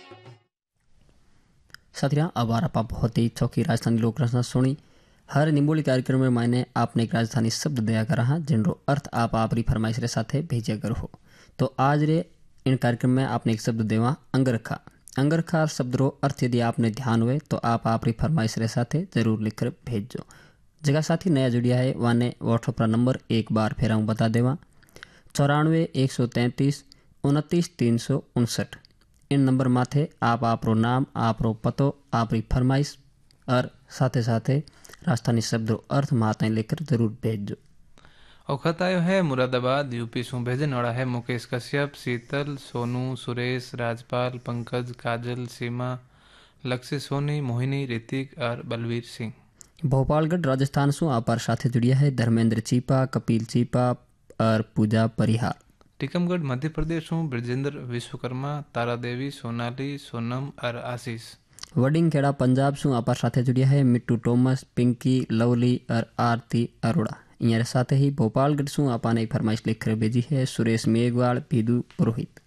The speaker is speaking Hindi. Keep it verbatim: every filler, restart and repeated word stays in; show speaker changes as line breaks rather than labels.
साथियों, अब आप बहुत ही चौकी राजस्थानी लोक रचना सुनी। हर निम्बोली कार्यक्रम में मैंने आपने एक राजस्थानी शब्द दिया कर रहा जिनरो अर्थ आप आपरी फरमाइश रे साथे भेजा कर हो। तो आज रे इन कार्यक्रम में आपने एक शब्द देवा अंगरखा। अंगरखा शब्द रो अर्थ यदि आपने ध्यान हुए तो आप आपरी फरमाइश रे साथे जरूर लिखकर भेजो। जगह साथी नया जुड़िया है वाने व्हाट्सएप नंबर एक बार फिर हूँ बता देवा चौरानवे एक सौ तैंतीस उनतीस तीन सौ उनसठ। इन नंबर माथे आप आपरो नाम आपरो पतो आपरी फरमाइश और साथे साथे राजस्थानी शब्द अर्थ माता लेकर जरूर भेजो।
और खत आयो है मुरादाबाद यूपी सु भेजन वाला है मुकेश कश्यप, शीतल, सोनू, सुरेश, राजपाल, पंकज, काजल, सीमा, लक्ष्य सोनी, मोहिनी, ऋतिक और बलवीर सिंह।
भोपालगढ़ राजस्थान सु आपार साथे जुड़िया है धर्मेंद्र चीपा, कपिल चीपा और पूजा परिहार।
टीकमगढ़ मध्य प्रदेश हूँ ब्रजेंद्र विश्वकर्मा, तारा देवी, सोनाली, सोनम और आशीष।
वडिंगखेड़ा पंजाब सु आपार साथे जुड़िया है मिट्टू टोमस, पिंकी, लवली और आरती अरोड़ा। यहाँ साथ ही भोपालगढ़ सु आपा ने फरमाइश लिख कर भेजी है सुरेश मेघवाल, पीदू पुरोहित।